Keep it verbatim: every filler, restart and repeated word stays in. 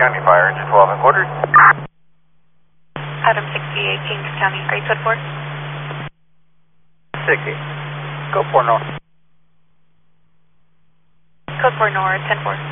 County Fire Engine twelve and quarter. Adam sixty-eight, Kings County. Are you code four? sixty. Go for north. Code four north, ten four.